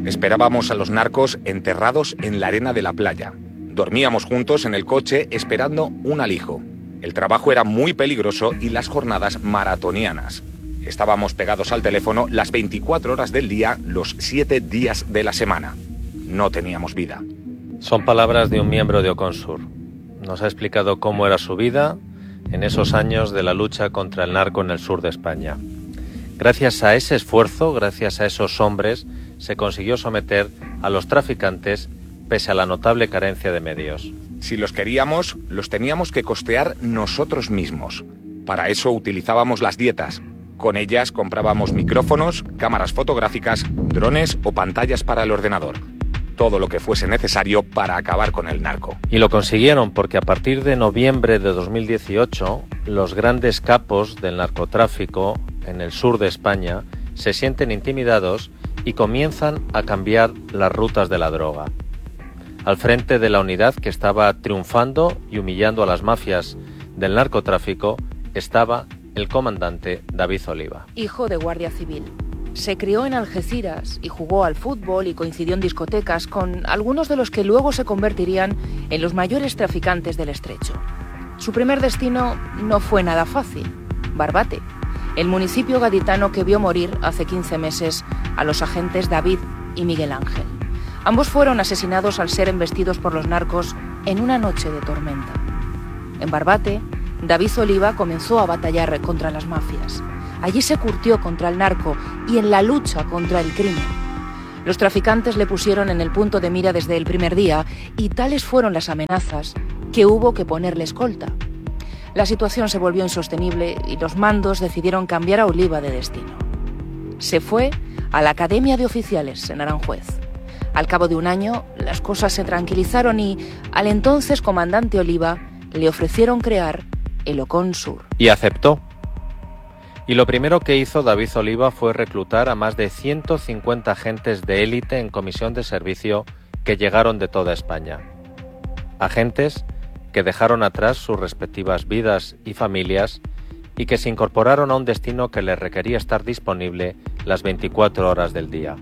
Esperábamos a los narcos enterrados en la arena de la playa. Dormíamos juntos en el coche esperando un alijo. El trabajo era muy peligroso y las jornadas maratonianas. Estábamos pegados al teléfono las 24 horas del día, los 7 días de la semana. No teníamos vida. Son palabras de un miembro de Oconsur. Nos ha explicado cómo era su vida en esos años de la lucha contra el narco en el sur de España. Gracias a ese esfuerzo, gracias a esos hombres, se consiguió someter a los traficantes pese a la notable carencia de medios. Si los queríamos, los teníamos que costear nosotros mismos. Para eso utilizábamos las dietas. Con ellas comprábamos micrófonos, cámaras fotográficas, drones o pantallas para el ordenador. Todo lo que fuese necesario para acabar con el narco. Y lo consiguieron porque a partir de noviembre de 2018, los grandes capos del narcotráfico en el sur de España se sienten intimidados y comienzan a cambiar las rutas de la droga. Al frente de la unidad que estaba triunfando y humillando a las mafias del narcotráfico estaba el comandante David Oliva. Hijo de guardia civil. Se crió en Algeciras y jugó al fútbol y coincidió en discotecas con algunos de los que luego se convertirían en los mayores traficantes del Estrecho. Su primer destino no fue nada fácil: Barbate, el municipio gaditano que vio morir hace 15 meses a los agentes David y Miguel Ángel. Ambos fueron asesinados al ser embestidos por los narcos en una noche de tormenta. En Barbate, David Oliva comenzó a batallar contra las mafias. Allí se curtió contra el narco y en la lucha contra el crimen. Los traficantes le pusieron en el punto de mira desde el primer día y tales fueron las amenazas que hubo que ponerle escolta. La situación se volvió insostenible y los mandos decidieron cambiar a Oliva de destino. Se fue a la Academia de Oficiales en Aranjuez. Al cabo de un año, las cosas se tranquilizaron y al entonces comandante Oliva le ofrecieron crear el Oconsur. Y aceptó. Y lo primero que hizo David Oliva fue reclutar a más de 150 agentes de élite en comisión de servicio que llegaron de toda España. Agentes que dejaron atrás sus respectivas vidas y familias y que se incorporaron a un destino que les requería estar disponible las 24 horas del día.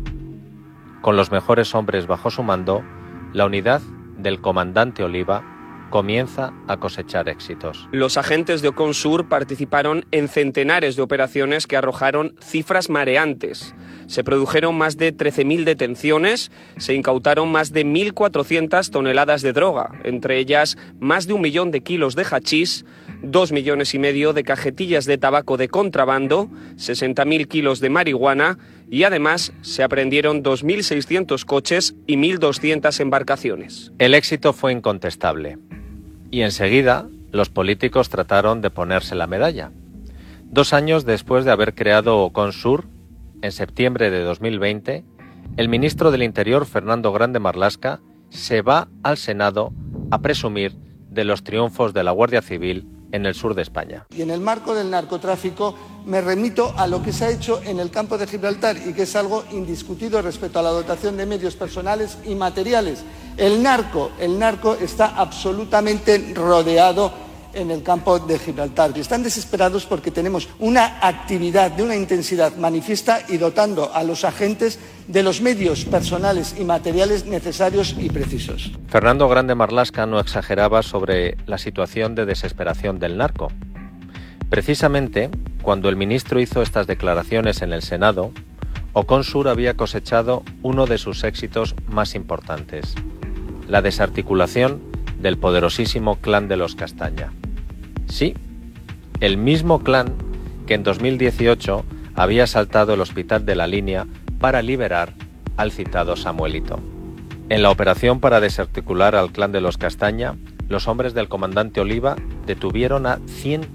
Con los mejores hombres bajo su mando, la unidad del comandante Oliva comienza a cosechar éxitos. Los agentes de Oconsur participaron en centenares de operaciones que arrojaron cifras mareantes. Se produjeron más de 13.000 detenciones, se incautaron más de 1.400 toneladas de droga, entre ellas más de 1 millón de kilos de hachís, 2,5 millones de cajetillas de tabaco de contrabando, 60.000 kilos de marihuana y además se aprehendieron 2.600 coches y 1.200 embarcaciones. El éxito fue incontestable y enseguida los políticos trataron de ponerse la medalla. 2 años después de haber creado Oconsur, en septiembre de 2020, el ministro del Interior, Fernando Grande Marlaska, se va al Senado a presumir de los triunfos de la Guardia Civil en el sur de España. Y en el marco del narcotráfico me remito a lo que se ha hecho en el campo de Gibraltar y que es algo indiscutido respecto a la dotación de medios personales y materiales. El narco está absolutamente rodeado en el campo de Gibraltar. Y están desesperados porque tenemos una actividad de una intensidad manifiesta y dotando a los agentes de los medios personales y materiales necesarios y precisos. Fernando Grande Marlaska no exageraba sobre la situación de desesperación del narco. Precisamente, cuando el ministro hizo estas declaraciones en el Senado, Oconsur había cosechado uno de sus éxitos más importantes: la desarticulación del poderosísimo clan de los Castaña. Sí, el mismo clan que en 2018 había asaltado el hospital de La Línea para liberar al citado Samuelito. En la operación para desarticular al clan de los Castaña, los hombres del comandante Oliva detuvieron a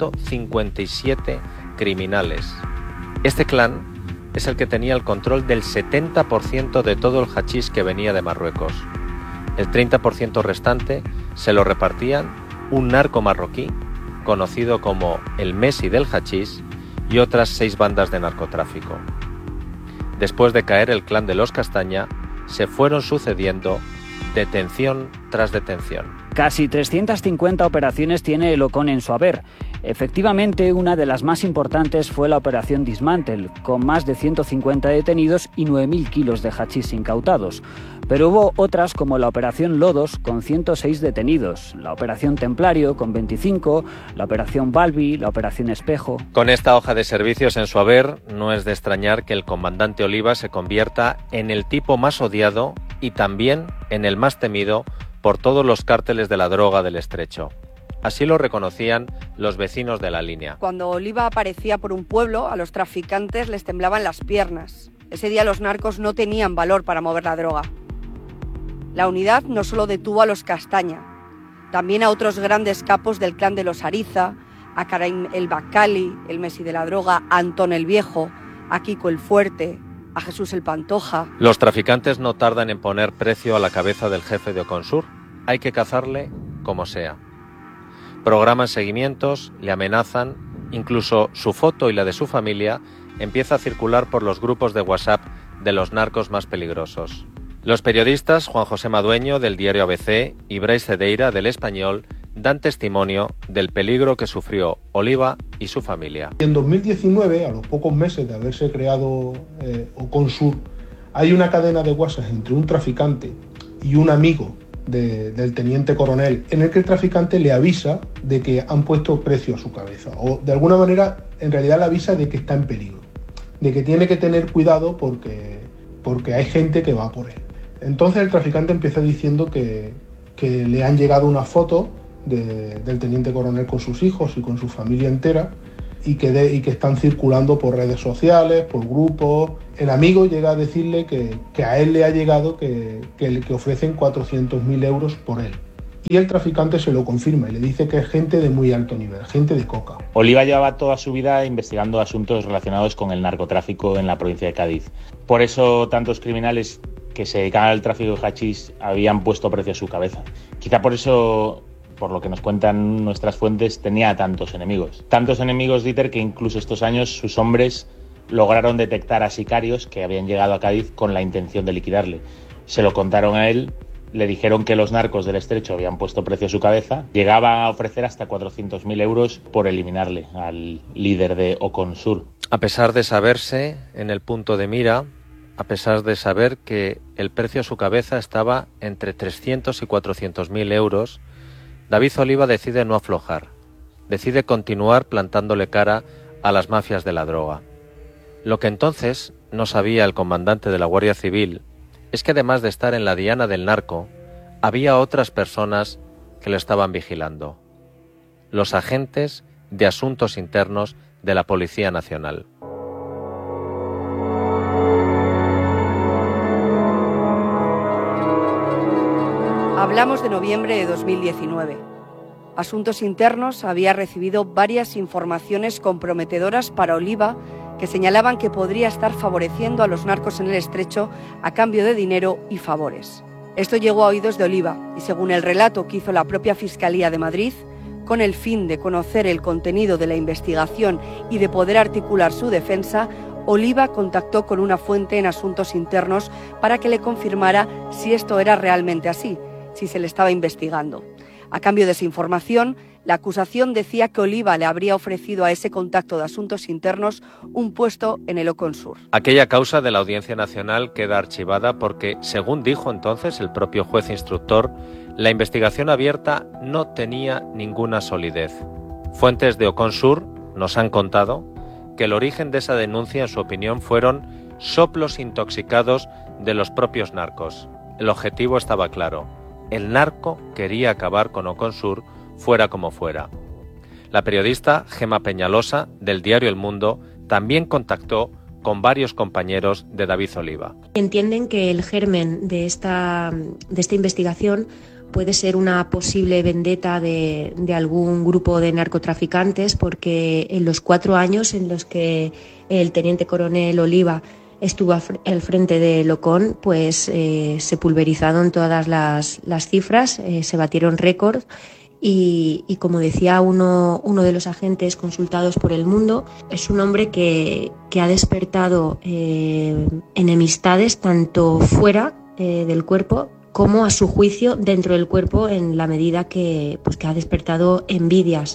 157 criminales. Este clan es el que tenía el control del 70% de todo el hachís que venía de Marruecos. El 30% restante se lo repartían un narco marroquí conocido como el Messi del hachís y otras 6 bandas de narcotráfico. Después de caer el clan de los Castaña, se fueron sucediendo detención tras detención. Casi 350 operaciones tiene el Ocon en su haber. Efectivamente, una de las más importantes fue la operación Dismantle, con más de 150 detenidos y 9.000 kilos de hachís incautados. Pero hubo otras como la operación Lodos, con 106 detenidos, la operación Templario, con 25, la operación Balbi, la operación Espejo. Con esta hoja de servicios en su haber, no es de extrañar que el comandante Oliva se convierta en el tipo más odiado y también en el más temido por todos los cárteles de la droga del Estrecho. Así lo reconocían los vecinos de la línea. Cuando Oliva aparecía por un pueblo, a los traficantes les temblaban las piernas. Ese día los narcos no tenían valor para mover la droga. La unidad no solo detuvo a los Castaña, también a otros grandes capos del clan de los Ariza, a Karim el Bacali, el Messi de la droga, a Antón el Viejo, a Kiko el Fuerte, a Jesús el Pantoja. Los traficantes no tardan en poner precio a la cabeza del jefe de Oconsur. Hay que cazarle como sea. Programan seguimientos, le amenazan, incluso su foto y la de su familia empieza a circular por los grupos de WhatsApp de los narcos más peligrosos. Los periodistas Juan José Madueño del diario ABC y Brais Cedeira del Español dan testimonio del peligro que sufrió Oliva y su familia. En 2019, a los pocos meses de haberse creado Oconsur, hay una cadena de WhatsApp entre un traficante y un amigo del teniente coronel, en el que el traficante le avisa de que han puesto precio a su cabeza, o de alguna manera en realidad le avisa de que está en peligro, de que tiene que tener cuidado porque hay gente que va por él. Entonces el traficante empieza diciendo que le han llegado una foto del teniente coronel con sus hijos y con su familia entera y que están circulando por redes sociales, por grupos. El amigo llega a decirle que a él le ha llegado que ofrecen 400.000 euros por él. Y el traficante se lo confirma y le dice que es gente de muy alto nivel, gente de coca. Oliva llevaba toda su vida investigando asuntos relacionados con el narcotráfico en la provincia de Cádiz. Por eso tantos criminales que se dedicaban al tráfico de hachís habían puesto precio a su cabeza. Quizá por eso, por lo que nos cuentan nuestras fuentes, tenía tantos enemigos. Tantos enemigos, Dieter, que incluso estos años sus hombres lograron detectar a sicarios que habían llegado a Cádiz con la intención de liquidarle. Se lo contaron a él, le dijeron que los narcos del Estrecho habían puesto precio a su cabeza. Llegaba a ofrecer hasta 400.000 euros por eliminarle al líder de Oconsur. A pesar de saberse en el punto de mira, a pesar de saber que el precio a su cabeza estaba entre 300 y 400.000 euros, David Oliva decide no aflojar, decide continuar plantándole cara a las mafias de la droga. Lo que entonces no sabía el comandante de la Guardia Civil es que además de estar en la diana del narco, había otras personas que lo estaban vigilando. Los agentes de asuntos internos de la Policía Nacional. Hablamos de noviembre de 2019. Asuntos Internos había recibido varias informaciones comprometedoras para Oliva que señalaban que podría estar favoreciendo a los narcos en el Estrecho a cambio de dinero y favores. Esto llegó a oídos de Oliva y, según el relato que hizo la propia Fiscalía de Madrid, con el fin de conocer el contenido de la investigación y de poder articular su defensa, Oliva contactó con una fuente en Asuntos Internos para que le confirmara si esto era realmente así, si se le estaba investigando. A cambio de esa información, la acusación decía que Oliva le habría ofrecido a ese contacto de Asuntos Internos un puesto en el Oconsur. Aquella causa de la Audiencia Nacional queda archivada porque, según dijo entonces el propio juez instructor, la investigación abierta no tenía ninguna solidez. Fuentes de Oconsur nos han contado que el origen de esa denuncia, en su opinión, fueron soplos intoxicados de los propios narcos. El objetivo estaba claro. El narco quería acabar con Oconsur fuera como fuera. La periodista Gema Peñalosa, del diario El Mundo, también contactó con varios compañeros de David Oliva. Entienden que el germen de esta investigación puede ser una posible vendetta de algún grupo de narcotraficantes, porque en los 4 años en los que el teniente coronel Oliva estuvo al frente de Ocon, pues se pulverizaron todas las cifras, se batieron récords y como decía uno de los agentes consultados por El Mundo, es un hombre que ha despertado enemistades tanto fuera del cuerpo como, a su juicio, dentro del cuerpo, en la medida que ha despertado envidias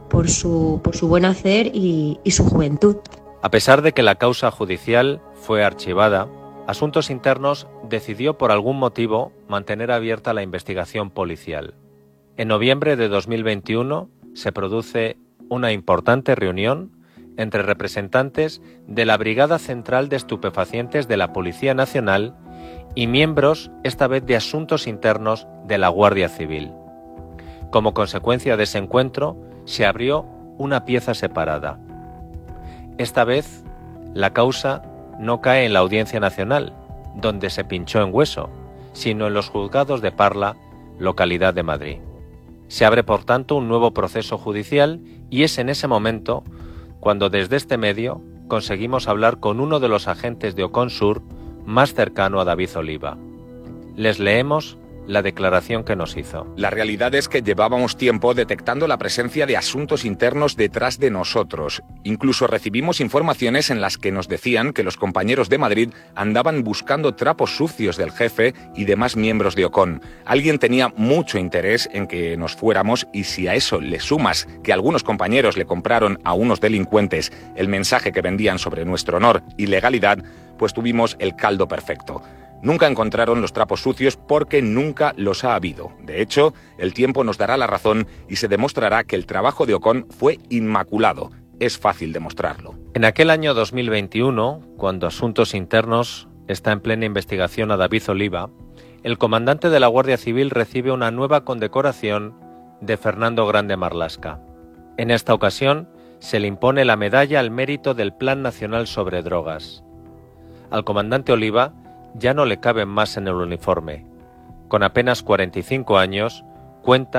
por su buen hacer y su juventud. A pesar de que la causa judicial fue archivada, Asuntos Internos decidió por algún motivo mantener abierta la investigación policial. En noviembre de 2021 se produce una importante reunión entre representantes de la Brigada Central de Estupefacientes de la Policía Nacional y miembros, esta vez de Asuntos Internos, de la Guardia Civil. Como consecuencia de ese encuentro, se abrió una pieza separada. Esta vez, la causa no cae en la Audiencia Nacional, donde se pinchó en hueso, sino en los juzgados de Parla, localidad de Madrid. Se abre, por tanto, un nuevo proceso judicial y es en ese momento cuando desde este medio conseguimos hablar con uno de los agentes de Oconsur más cercano a David Oliva. Les leemos la declaración que nos hizo. La realidad es que llevábamos tiempo detectando la presencia de Asuntos Internos detrás de nosotros. Incluso recibimos informaciones en las que nos decían que los compañeros de Madrid andaban buscando trapos sucios del jefe y demás miembros de Ocon. Alguien tenía mucho interés en que nos fuéramos y si a eso le sumas que algunos compañeros le compraron a unos delincuentes el mensaje que vendían sobre nuestro honor y legalidad, pues tuvimos el caldo perfecto. Nunca encontraron los trapos sucios porque nunca los ha habido. De hecho, el tiempo nos dará la razón y se demostrará que el trabajo de Ocon fue inmaculado. Es fácil demostrarlo. En aquel año 2021, cuando Asuntos Internos está en plena investigación a David Oliva, el comandante de la Guardia Civil recibe una nueva condecoración de Fernando Grande Marlaska. En esta ocasión, se le impone la medalla al mérito del Plan Nacional sobre Drogas. Al comandante Oliva ya no le caben más en el uniforme. Con apenas 45 años, cuenta